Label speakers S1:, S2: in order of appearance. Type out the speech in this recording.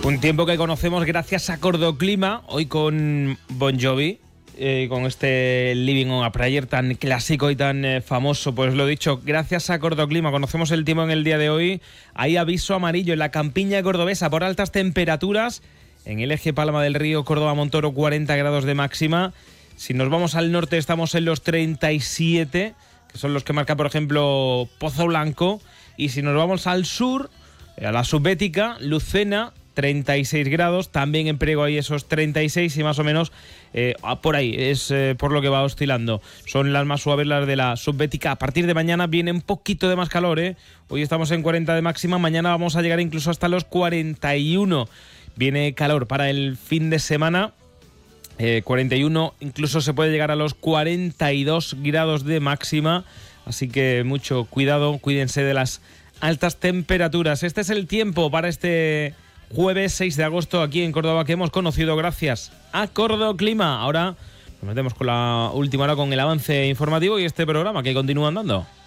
S1: Un tiempo que conocemos gracias a Cordoclima, hoy con Bon Jovi, con este Living on a Prayer tan clásico y tan famoso. Pues lo dicho, gracias a Cordoclima conocemos el tiempo en el día de hoy. Hay aviso amarillo en la campiña cordobesa por altas temperaturas. En el eje Palma del Río, Córdoba-Montoro, 40 grados de máxima. Si nos vamos al norte estamos en los 37, que son los que marca, por ejemplo, Pozo Blanco. Y si nos vamos al sur, a la Subbética, Lucena, 36 grados, también en Priego hay esos 36 y más o menos por ahí es por lo que va oscilando. Son las más suaves las de la Subbética. A partir de mañana viene un poquito de más calor, Hoy estamos en 40 de máxima, mañana vamos a llegar incluso hasta los 41. Viene calor para el fin de semana, 41, incluso se puede llegar a los 42 grados de máxima, así que mucho cuidado, cuídense de las altas temperaturas. Este es el tiempo para este jueves 6 de agosto aquí en Córdoba que hemos conocido gracias a Cordoclima. Ahora nos metemos con la última hora con el avance informativo y este programa que continúa andando.